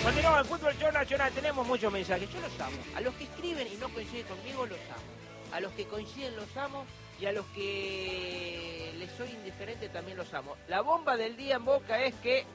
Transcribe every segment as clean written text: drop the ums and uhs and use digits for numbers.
Continuamos el fútbol show nacional, tenemos muchos mensajes, yo los amo. A los que escriben y no coinciden conmigo, los amo. A los que coinciden, los amo. Y a los que les soy indiferente, también los amo. La bomba del día en Boca es que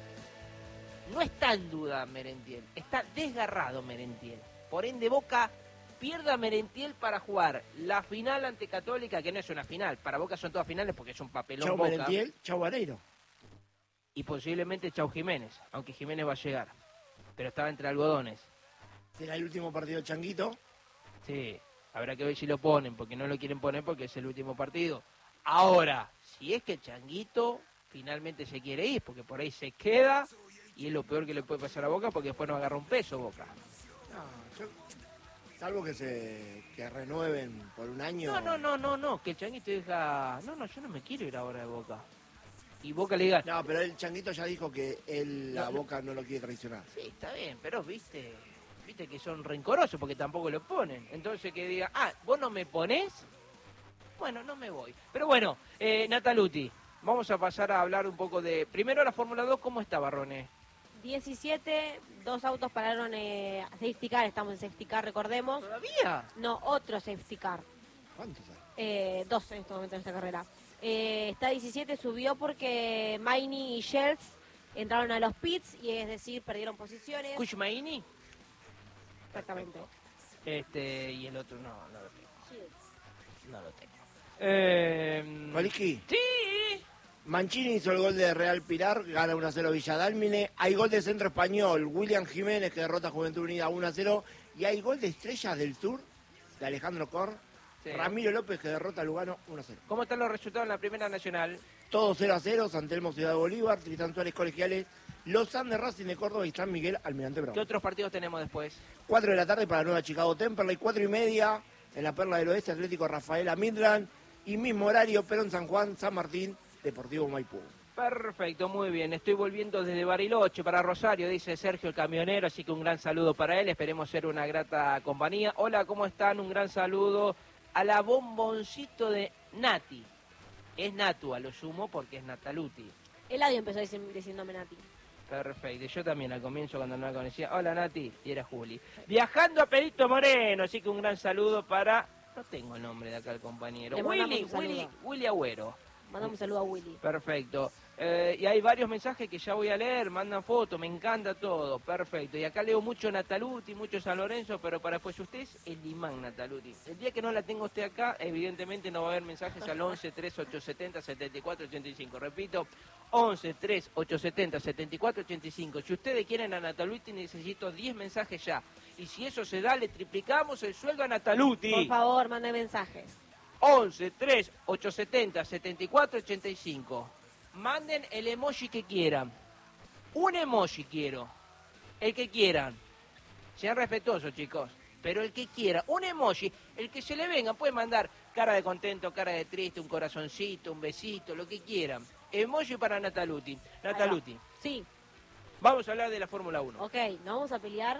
no está en duda Merentiel, está desgarrado Merentiel. Por ende, Boca pierde a Merentiel para jugar la final ante Católica, que no es una final. Para Boca son todas finales porque es un papelón. Chau Boca. Merentiel, chau Vareiro. Y posiblemente chau Jiménez, aunque Jiménez va a llegar. Pero estaba entre algodones. ¿Será el último partido de Changuito? Sí, habrá que ver si lo ponen, porque no lo quieren poner porque es el último partido. Ahora, si es que el Changuito finalmente se quiere ir, porque por ahí se queda, y es lo peor que le puede pasar a Boca, porque después no agarra un peso Boca. No, salvo que renueven por un año. No, que el Changuito diga, no, yo no me quiero ir ahora de Boca. Y Boca le diga... No, pero el Changuito ya dijo que la Boca no lo quiere traicionar. Sí, está bien, pero viste que son rencorosos porque tampoco lo ponen. Entonces que diga, ¿vos no me ponés? Bueno, no me voy. Pero bueno, Nataluti, vamos a pasar a hablar un poco de... Primero la Fórmula 2, ¿cómo está, Barrone? 17, 2 autos pararon a safety car, estamos en safety car, recordemos. ¿Todavía? No, otro safety car. ¿Cuántos hay? 2 en este momento en esta carrera. Está 17, subió porque Maini y Shells entraron a los pits, y es decir, perdieron posiciones. ¿Kushmaini? Exactamente. Y el otro no lo tengo. Shields. No lo tengo. Coliki, Sí. Mancini hizo el gol de Real Pilar, gana 1-0 Villadálmine. Hay gol de Centro Español, William Jiménez que derrota a Juventud Unida 1-0. Y hay gol de Estrellas del Sur, de Alejandro Cor. Sí. Ramiro López que derrota a Lugano 1-0. ¿Cómo están los resultados en la Primera Nacional? Todo 0-0, San Telmo Ciudad de Bolívar, Tristán Suárez Colegiales, Los Andes Racing de Córdoba y San Miguel Almirante Brown. ¿Qué otros partidos tenemos después? 4 de la tarde para Nueva Chicago Temperley, 4:30 en la Perla del Oeste, Atlético Rafaela Midland, y mismo horario, Perón San Juan, San Martín, Deportivo Maipú. Perfecto, muy bien. Estoy volviendo desde Bariloche para Rosario, dice Sergio el camionero, así que un gran saludo para él. Esperemos ser una grata compañía. Hola, ¿cómo están? Un gran saludo a la bomboncito de Nati. Es Natu, a lo sumo, porque es Nataluti. Eladio empezó diciéndome Nati. Perfecto, yo también al comienzo cuando no la conocía. Hola Nati, y era Juli. Viajando a Perito Moreno, así que un gran saludo para... No tengo el nombre de acá el compañero. Le mandamos un saludo. Willy Agüero. Mandamos un saludo a Willy. Perfecto. Y hay varios mensajes que ya voy a leer, mandan fotos, me encanta todo. Perfecto. Y acá leo mucho Nataluti, mucho San Lorenzo, pero para después usted es el imán Nataluti. El día que no la tenga usted acá, evidentemente no va a haber mensajes al 11 3870 7485. Repito, 11 3870 7485. Si ustedes quieren a Nataluti, necesito 10 mensajes ya. Y si eso se da, le triplicamos el sueldo a Nataluti. Por favor, mande mensajes. 11 3870 7485. Manden el emoji que quieran. Un emoji quiero. El que quieran. Sean respetuosos, chicos. Pero el que quiera. Un emoji. El que se le venga. Pueden mandar cara de contento, cara de triste, un corazoncito, un besito, lo que quieran. Emoji para Nataluti. Nataluti. Sí, Vamos a hablar de la Fórmula 1. ok, nos vamos a pelear.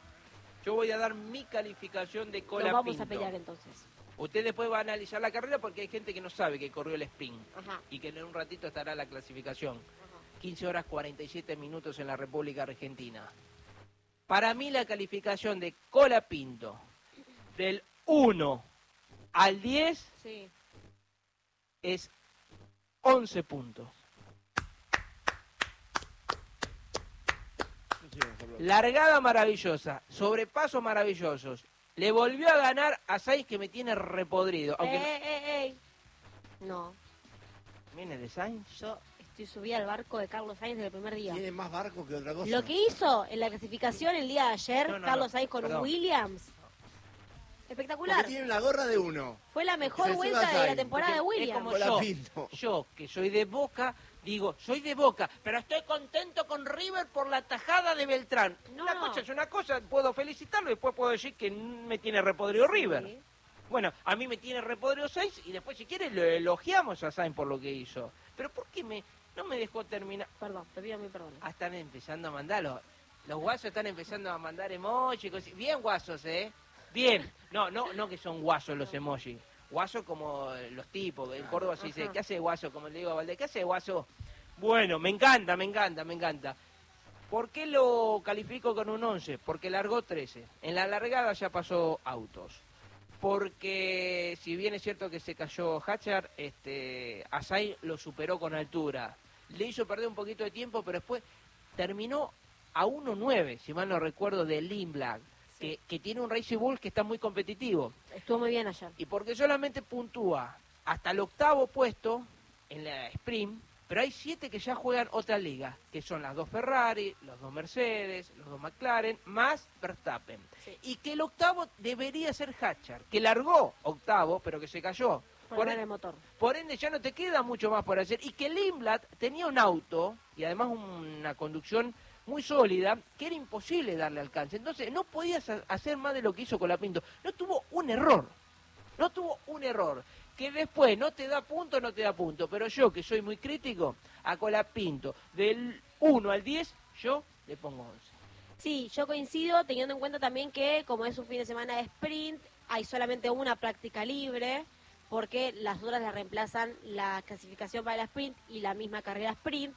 Yo voy a dar mi calificación de Nos Cola vamos Pinto. a pelear entonces. Usted después va a analizar la carrera porque hay gente que no sabe que corrió el sprint. Ajá. Y que en un ratito estará la clasificación. 15 horas 47 minutos en la República Argentina. Para mí la calificación de Cola Pinto del 1 al 10 Sí. es 11 puntos. Largada maravillosa, sobrepasos maravillosos. Le volvió a ganar a Sainz que me tiene repodrido. Aunque No, viene de Sainz. yo estoy subida al barco de Carlos Sainz desde el primer día. Tiene más barco que otra cosa. Lo que hizo en la clasificación el día de ayer, No, Carlos Sainz con perdón. un Williams, Porque espectacular. tiene la gorra de uno. Fue la mejor Se vuelta suba de la Sainz, temporada de porque es Williams. como Cola yo. Pinto. Yo, que soy de Boca, digo, soy de Boca, pero estoy contento con River por la tajada de Beltrán. No. Una cosa es una cosa, puedo felicitarlo y después puedo decir que me tiene repodrido River. Sí. Bueno, a mí me tiene repodrido Sainz y después si quiere lo elogiamos a Sainz por lo que hizo. Pero ¿por qué no me dejó terminar? Perdón, te pido mi perdón. Están empezando a mandarlo. Los guasos están empezando a mandar emojis. Bien guasos, ¿eh? Bien. No que son guasos los emojis. Guaso como los tipos. En Córdoba se dice, ¿qué hace guaso? Como le digo a Valdés, ¿qué hace guaso? Bueno, me encanta. ¿Por qué lo califico con un 11? Porque largó 13. En la largada ya pasó autos. Porque si bien es cierto que se cayó Hatchard, Asai lo superó con altura. Le hizo perder un poquito de tiempo, pero después terminó a 1.9, si mal no recuerdo, de Lindblad, que tiene un Racing Bull que está muy competitivo. Estuvo muy bien ayer. Y porque solamente puntúa hasta el 8º puesto en la sprint, pero hay 7 que ya juegan otra liga, que son las 2 Ferrari, los 2 Mercedes, los 2 McLaren, más Verstappen. Sí. Y que el 8º debería ser Hatchard, que largó 8º, pero que se cayó. Por el motor. Por ende ya no te queda mucho más por hacer. Y que Lindblad tenía un auto, y además una conducción muy sólida, que era imposible darle alcance. Entonces no podías hacer más de lo que hizo Colapinto. No tuvo un error. Que después no te da punto, pero yo, que soy muy crítico, a Colapinto, del 1 al 10, yo le pongo 11. Sí, yo coincido, teniendo en cuenta también que como es un fin de semana de sprint, hay solamente una práctica libre, porque las otras las reemplazan la clasificación para la sprint y la misma carrera sprint.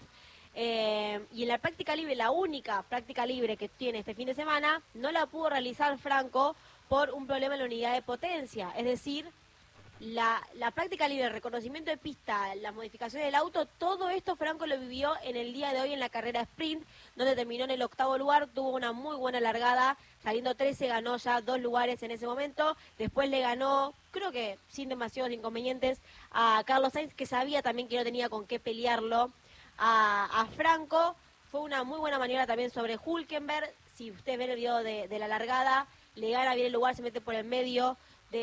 Y en la práctica libre, la única práctica libre que tiene este fin de semana, no la pudo realizar Franco por un problema en la unidad de potencia, es decir, la práctica libre, el reconocimiento de pista, la modificación del auto, todo esto Franco lo vivió en el día de hoy en la carrera sprint, donde terminó en el 8º lugar, tuvo una muy buena largada, saliendo 13, ganó ya 2 lugares en ese momento, después le ganó, creo que sin demasiados inconvenientes, a Carlos Sainz, que sabía también que no tenía con qué pelearlo a Franco. Fue una muy buena maniobra también sobre Hülkenberg, si usted ve el video de la largada, le gana bien el lugar, se mete por el medio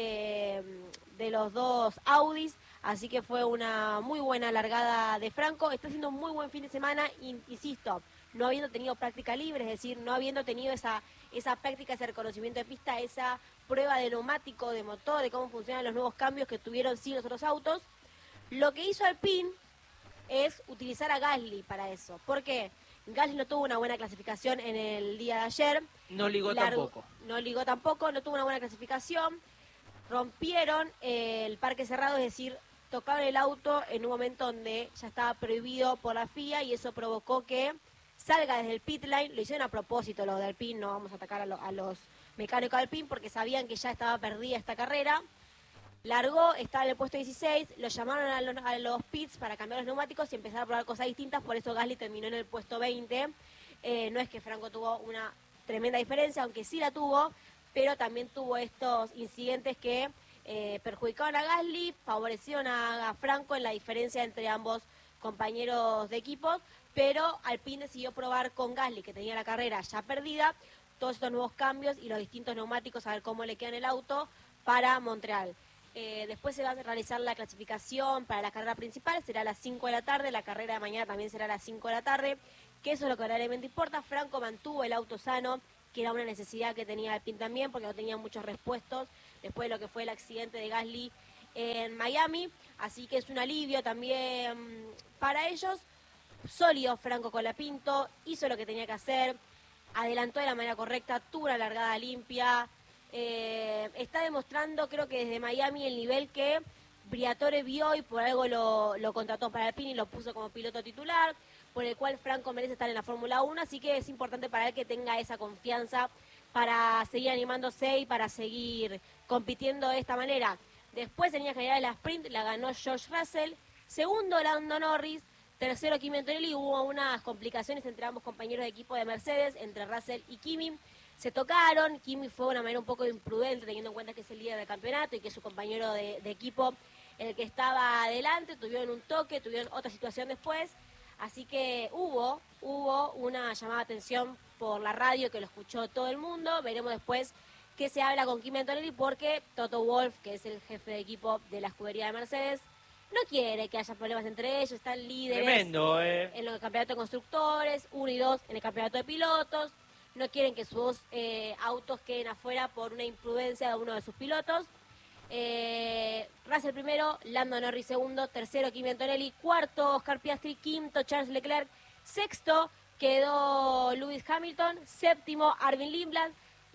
de los 2 Audis, así que fue una muy buena largada de Franco. Está haciendo un muy buen fin de semana, insisto, no habiendo tenido práctica libre, es decir, no habiendo tenido esa práctica, ese reconocimiento de pista, esa prueba de neumático, de motor, de cómo funcionan los nuevos cambios que tuvieron sí los otros autos. Lo que hizo Alpine es utilizar a Gasly para eso. ¿Por qué? Gasly no tuvo una buena clasificación en el día de ayer. No ligó tampoco. No ligó tampoco, no tuvo una buena clasificación. Rompieron el parque cerrado, es decir, tocaron el auto en un momento donde ya estaba prohibido por la FIA y eso provocó que salga desde el pit line. Lo hicieron a propósito los de Alpine, no vamos a atacar a los mecánicos de Alpine porque sabían que ya estaba perdida esta carrera. Largó, estaba en el puesto 16, lo llamaron a los pits para cambiar los neumáticos y empezar a probar cosas distintas, por eso Gasly terminó en el puesto 20. No es que Franco tuvo una tremenda diferencia, aunque sí la tuvo, pero también tuvo estos incidentes que perjudicaron a Gasly, favorecieron a Franco en la diferencia entre ambos compañeros de equipo, pero Alpine decidió probar con Gasly, que tenía la carrera ya perdida, todos estos nuevos cambios y los distintos neumáticos, a ver cómo le queda en el auto para Montreal. Después se va a realizar la clasificación para la carrera principal, será a las 5 de la tarde, la carrera de mañana también será a las 5 de la tarde, que eso es lo que realmente importa. Franco mantuvo el auto sano, que era una necesidad que tenía Alpine también, porque no tenía muchos repuestos después de lo que fue el accidente de Gasly en Miami, así que es un alivio también para ellos. Sólido Franco Colapinto, hizo lo que tenía que hacer, adelantó de la manera correcta, tuvo una largada limpia. Está demostrando, creo que desde Miami, el nivel que Briatore vio y por algo lo contrató para Alpine y lo puso como piloto titular, por el cual Franco merece estar en la Fórmula 1, así que es importante para él que tenga esa confianza para seguir animándose y para seguir compitiendo de esta manera. Después en línea general la sprint la ganó George Russell, segundo Lando Norris, tercero Kimi Antonelli. Hubo unas complicaciones entre ambos compañeros de equipo de Mercedes, entre Russell y Kimi. Se tocaron, Kimi fue de una manera un poco imprudente teniendo en cuenta que es el líder del campeonato y que es su compañero de equipo el que estaba adelante, tuvieron un toque, tuvieron otra situación después, así que hubo una llamada de atención por la radio que lo escuchó todo el mundo. Veremos después qué se habla con Kimi Antonelli porque Toto Wolff, que es el jefe de equipo de la escudería de Mercedes, no quiere que haya problemas entre ellos, están líderes. Tremendo, en el campeonato de constructores, 1 y 2 en el campeonato de pilotos. No quieren que sus autos queden afuera por una imprudencia de uno de sus pilotos. Russell primero, Lando Norris segundo, tercero Kimi Antonelli, cuarto Oscar Piastri, quinto Charles Leclerc, sexto quedó Lewis Hamilton, séptimo Arvin Lindblad,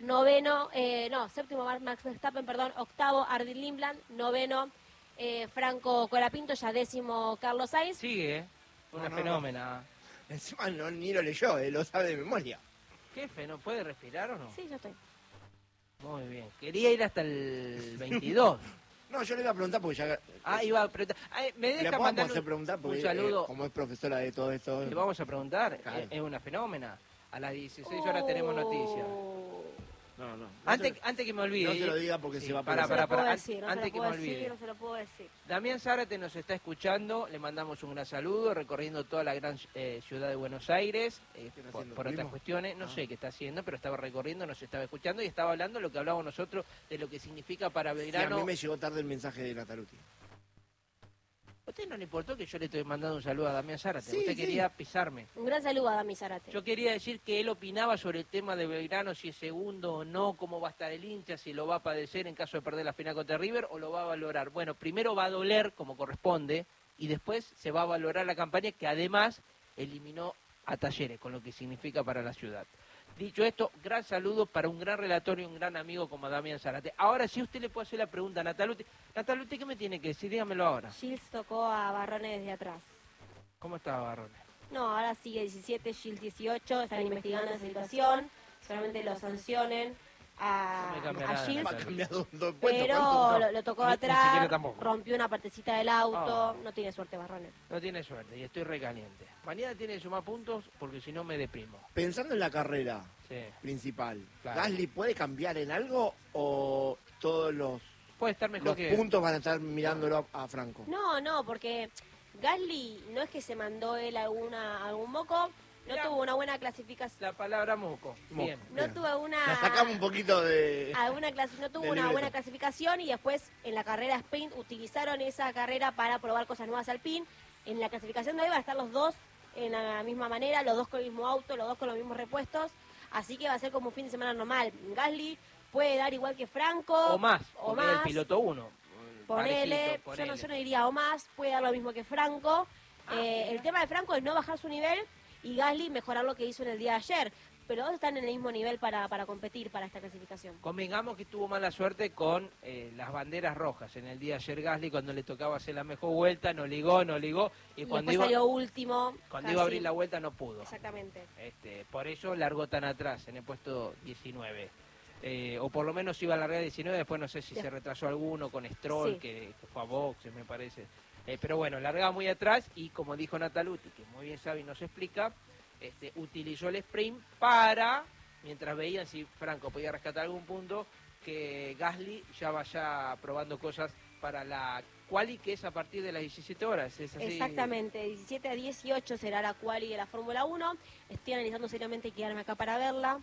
séptimo Max Verstappen, octavo Arvin Lindblad, noveno Franco Colapinto, ya décimo Carlos Sainz. Sigue, una fenómena. Encima ni lo leyó, lo sabe de memoria. Jefe, ¿no puede respirar o no? Sí, yo estoy. Muy bien. Quería ir hasta el 22. No, yo le iba a preguntar porque ya... Iba a preguntar. ¿Me le deja podemos mandar hacer preguntar porque un saludo? como es profesora de todo esto... Le vamos a preguntar. Claro. Es una fenómena. A las 16 horas tenemos noticias. No. Antes que me olvide. No se lo diga porque se va a para, No se lo puedo para, decir, no se antes lo que puedo me olvide. decir, no se lo puedo decir. Damián Zárate nos está escuchando, le mandamos un gran saludo, recorriendo toda la gran ciudad de Buenos Aires, por haciendo, otras primo? cuestiones, no sé qué está haciendo, pero estaba recorriendo, nos estaba escuchando y estaba hablando lo que hablábamos nosotros de lo que significa para Sí, a Belgrano. mí me llegó tarde el mensaje de Nataluti. ¿A usted no le importó que yo le estoy mandando un saludo a Damián Zárate? Sí, Usted sí. quería pisarme. Un gran saludo a Dami Zárate. Yo quería decir que él opinaba sobre el tema de Belgrano, si es segundo o no, cómo va a estar el hincha, si lo va a padecer en caso de perder la final contra River o lo va a valorar. Bueno, primero va a doler como corresponde y después se va a valorar la campaña que además eliminó a Talleres, con lo que significa para la ciudad. Dicho esto, gran saludo para un gran relator y un gran amigo como Damián Zárate. Ahora sí usted le puede hacer la pregunta a Nataluti. Nataluti, ¿qué me tiene que decir? Dígamelo ahora. Gilles tocó a Barrones desde atrás. ¿Cómo está Barrones? No, ahora sigue 17, Gilles 18, están investigando la situación, solamente lo sancionen No me cambia a nada, Gilles, Ha cambiado dos pero lo tocó Ni siquiera atrás, tampoco. rompió una partecita del auto, Oh. no tiene suerte Barrones. No tiene suerte y estoy recaliente. Mañana tiene que sumar puntos porque si no me deprimo. Pensando en la carrera Sí. principal, Claro. ¿Gasly puede cambiar en algo o todos los Puede estar mejor que... puntos van a estar mirándolo a Franco? No, porque Gasly no es que se mandó él algún moco, no Mirá. tuvo una buena clasificación, La palabra moco. Bien. no Bien. tuvo una... La sacamos un poquito de... no tuvo del una libreto. buena clasificación y después en la carrera sprint utilizaron esa carrera para probar cosas nuevas al PIN. En la clasificación de hoy van a estar los dos en la misma manera, los dos con el mismo auto, los dos con los mismos repuestos, así que va a ser como un fin de semana normal. Gasly puede dar igual que Franco. O más, O porque era el más. piloto 1. Ponele, yo no diría o más, puede dar lo mismo que Franco. El tema de Franco es no bajar su nivel y Gasly mejorar lo que hizo en el día de ayer. Pero dos están en el mismo nivel para competir para esta clasificación. Convengamos que tuvo mala suerte con las banderas rojas. En el día de ayer Gasly, cuando le tocaba hacer la mejor vuelta, no ligó. Y cuando después iba, salió último. cuando iba a abrir la vuelta no pudo. Exactamente. Por eso largó tan atrás, en el puesto 19. O por lo menos iba a largar 19, después no sé si se retrasó alguno con Stroll, Sí. que fue a boxe, me parece. Pero bueno, largaba muy atrás y como dijo Nataluti, que muy bien sabe y nos explica, utilizó el sprint para, mientras veían si Franco podía rescatar algún punto, que Gasly ya vaya probando cosas para la quali, que es a partir de las 17 horas. ¿Es así? Exactamente, 17 a 18 será la quali de la Fórmula 1. Estoy analizando seriamente quedarme acá para verla,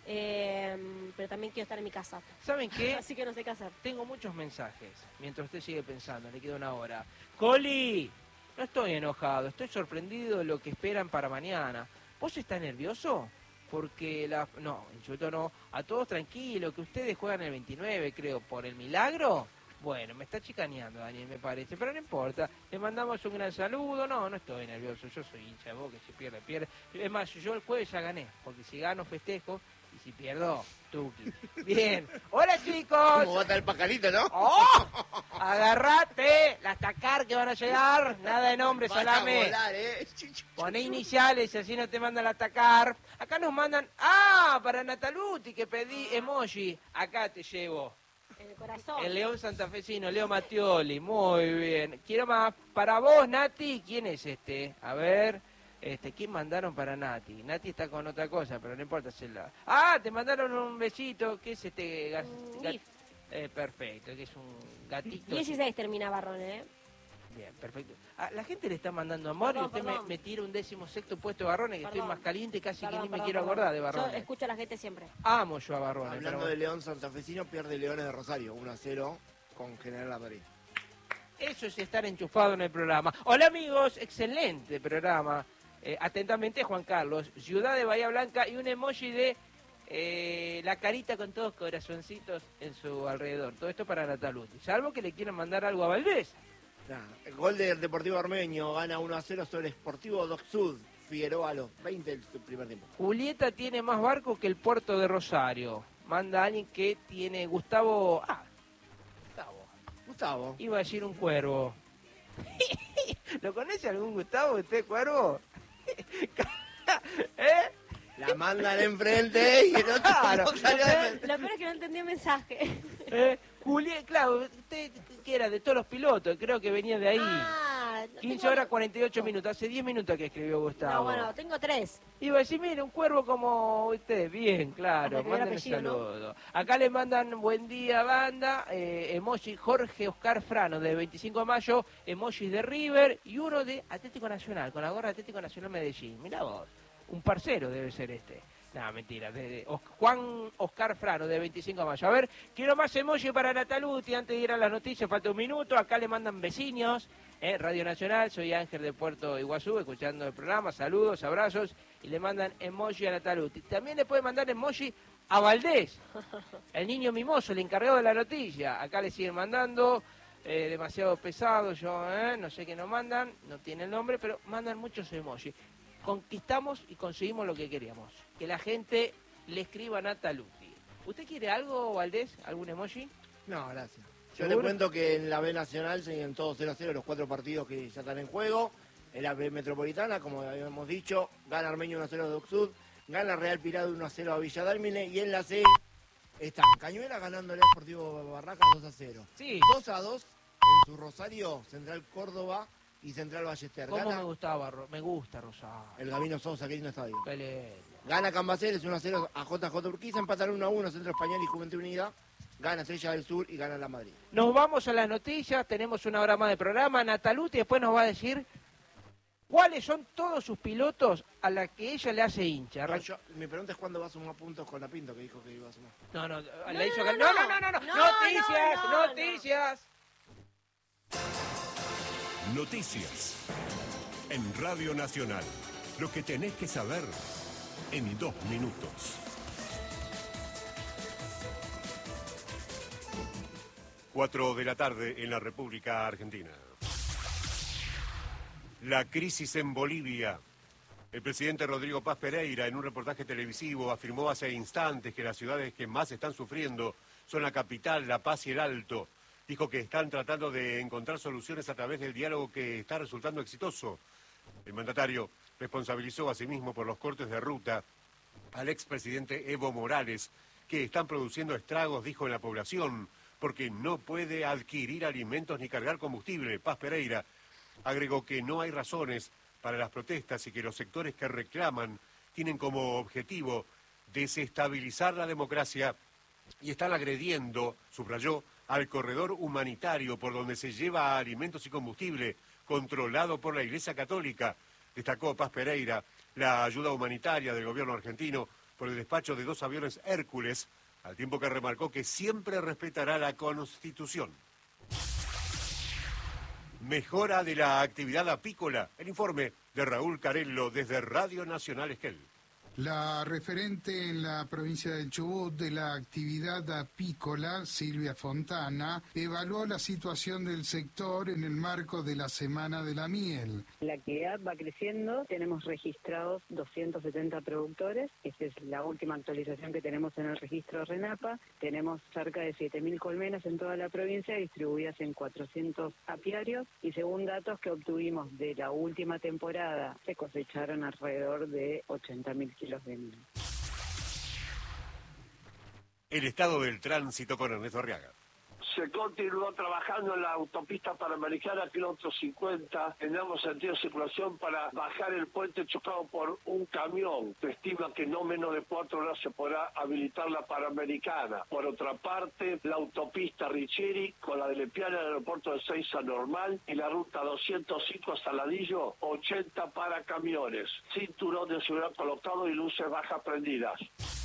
pero también quiero estar en mi casa. ¿Saben qué? Así que no sé qué hacer. Tengo muchos mensajes. Mientras usted sigue pensando, le queda una hora. Coli, no estoy enojado, estoy sorprendido de lo que esperan para mañana. ¿Vos estás nervioso? Porque no, insulto no. A todos tranquilos, que ustedes juegan el 29, creo, por el milagro. Bueno, me está chicaneando, Daniel, me parece, pero no importa. Le mandamos un gran saludo. No estoy nervioso, yo soy hincha de Boca, si pierde, pierde. Es más, yo el jueves ya gané, porque si gano festejo, y si pierdo, tuki. Bien. Hola, chicos. ¿Cómo va a estar el pajarito, no? ¡Oh! Agarrate, las tacar que van a llegar, nada de nombre, Van a salame. volar, Poné iniciales y así no te mandan a atacar. Acá nos mandan, para Nataluti que pedí emoji. Acá te llevo. En el corazón. El León santafesino, Leo Mattioli, muy bien. Quiero más, para vos, Nati, ¿quién es este? A ver, ¿quién mandaron para Nati? Nati está con otra cosa, pero no importa hacerla. Te mandaron un besito, ¿qué es este? GIF. Perfecto, que es un gatito. 16 termina Barrones, Bien, perfecto. La gente le está mandando amor y Perdón, usted perdón. me tira un 16º puesto de Barrones, que Perdón. estoy más caliente casi que Perdón, ni me perdón, quiero perdón. acordar de Yo Barrones. escucho a la gente siempre. Amo yo a Barrones. Hablando pero de León santafesino, pierde Leones de Rosario, 1-0 con General Madrid. eso es estar enchufado en el programa. Hola amigos, excelente programa. Atentamente Juan Carlos, Ciudad de Bahía Blanca y un emoji de la carita con todos corazoncitos en su alrededor. Todo esto para Nataluti. Salvo que le quieran mandar algo a Valdés. El gol del Deportivo Armenio gana 1-0 sobre el Sportivo Doc Sud. Figueroa a los 20 del primer tiempo. Julieta tiene más barco que el puerto de Rosario. Manda a alguien que tiene Gustavo. Gustavo. Iba a decir un cuervo. ¿Lo conoce algún Gustavo, usted, cuervo? ¿Eh? La mandan enfrente y el otro Claro. no sale a Lo peor es que no entendí el mensaje. Julián, claro, usted que era de todos los pilotos, creo que venía de ahí. Ah, 15 horas 48 minutos, hace 10 minutos que escribió Gustavo. No, bueno, tengo 3. Iba a decir, mire, un cuervo como usted, bien, claro, Hasta que vea el manden un apellido, ¿no? saludo. Acá le mandan buen día, banda, emoji Jorge Oscar Frano, de 25 de mayo, emojis de River y uno de Atlético Nacional, con la gorra de Atlético Nacional Medellín. Mirá vos, un parcero debe ser este. No, mentira, Juan Oscar Frano, de 25 de mayo. A ver, quiero más emoji para Nataluti, antes de ir a las noticias, falta un minuto. Acá le mandan vecinos, Radio Nacional, soy Ángel de Puerto Iguazú, escuchando el programa, saludos, abrazos, y le mandan emoji a Nataluti. También le puede mandar emoji a Valdés, el niño mimoso, el encargado de la noticia. Acá le siguen mandando, demasiado pesado, yo no sé qué nos mandan, no tiene el nombre, pero mandan muchos emojis. Conquistamos y conseguimos lo que queríamos, que la gente le escriba a Nataluti. ¿Usted quiere algo, Valdés? ¿Algún emoji? No, gracias. Yo ¿Seguro? le cuento que en la B Nacional siguen todos 0-0 los 4 partidos que ya están en juego. En la B Metropolitana, como habíamos dicho, gana Armenio 1-0 de Oxud, gana Real Pirado 1-0 a Villa Dálmine, y en la C están Cañuelas ganándole a Sportivo Barracas 2-0. Sí. 2-2 en su Rosario, Central Córdoba y Central Ballester. ¿Cómo Gana me gustaba? Me gusta Rosario. el Gabino Sosa, que lindo estadio. Qué lindo. Gana Cambaceres 1-0 a JJ Urquiza, empatan 1-1 Centro Español y Juventud Unida. Gana Estrella del Sur y gana la Madrid. Nos vamos a las noticias, tenemos una hora más de programa. Nataluti después nos va a decir cuáles son todos sus pilotos a la que ella le hace hincha. Mi pregunta es cuándo va a sumar puntos con la Pinto, que dijo que iba a sumar. No, No, le hizo no, no, no. no. No, Noticias, no. noticias. Noticias. En Radio Nacional. Lo que tenés que saber en 2 minutos. 4 de la tarde en la República Argentina. La crisis en Bolivia. El presidente Rodrigo Paz Pereira, en un reportaje televisivo, afirmó hace instantes que las ciudades que más están sufriendo son la capital, La Paz y el Alto. Dijo que están tratando de encontrar soluciones a través del diálogo que está resultando exitoso. El mandatario responsabilizó asimismo por los cortes de ruta al expresidente Evo Morales, que están produciendo estragos, dijo, en la población, porque no puede adquirir alimentos ni cargar combustible. Paz Pereira agregó que no hay razones para las protestas y que los sectores que reclaman tienen como objetivo desestabilizar la democracia y están agrediendo, subrayó, al corredor humanitario por donde se lleva alimentos y combustible, controlado por la Iglesia Católica. Destacó Paz Pereira la ayuda humanitaria del gobierno argentino por el despacho de 2 aviones Hércules, al tiempo que remarcó que siempre respetará la Constitución. Mejora de la actividad apícola. El informe de Raúl Carello desde Radio Nacional Esquel. La referente en la provincia del Chubut de la actividad apícola, Silvia Fontana, evaluó la situación del sector en el marco de la Semana de la Miel. La actividad va creciendo, tenemos registrados 270 productores, esta es la última actualización que tenemos en el registro de RENAPA, tenemos cerca de 7.000 colmenas en toda la provincia distribuidas en 400 apiarios y según datos que obtuvimos de la última temporada se cosecharon alrededor de 80.000 kilos de miel. El estado del tránsito con Ernesto Arriaga. Se continuó trabajando en la autopista panamericana, kilómetro 50, en ambos sentidos de circulación para bajar el puente chocado por un camión. Se estima que no menos de 4 horas se podrá habilitar la panamericana. Por otra parte, la autopista Richieri con la de Lepiana al aeropuerto de Seiza normal y la ruta 205 a Saladillo, 80 para camiones. Cinturón de seguridad colocado y luces bajas prendidas.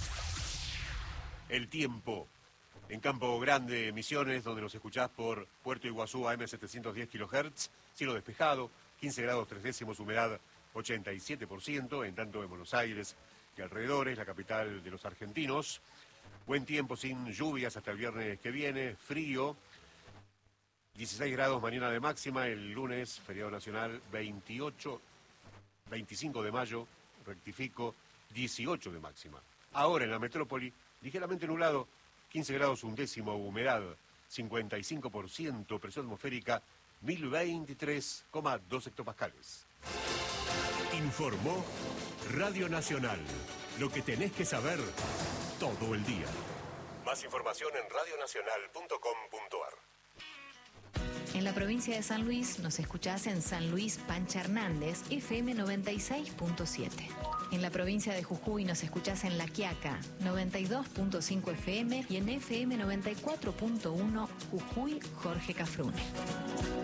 El tiempo. En Campo Grande, Misiones, donde nos escuchás por Puerto Iguazú AM 710 kHz, cielo despejado, 15 grados 3 décimos, humedad 87%, en tanto en Buenos Aires y alrededores, la capital de los argentinos. Buen tiempo sin lluvias hasta el viernes que viene, frío, 16 grados mañana de máxima, el lunes, feriado nacional, 25 de mayo, rectifico, 18 de máxima. Ahora en la metrópoli, ligeramente nublado, 15 grados 1 décimo, humedad 55%, presión atmosférica 1023,2 hectopascales. Informó Radio Nacional. Lo que tenés que saber todo el día. Más información en radionacional.com.ar. En la provincia de San Luis nos escuchás en San Luis Pancha Hernández, FM 96.7. En la provincia de Jujuy nos escuchás en La Quiaca, 92.5 FM y en FM 94.1 Jujuy Jorge Cafrune.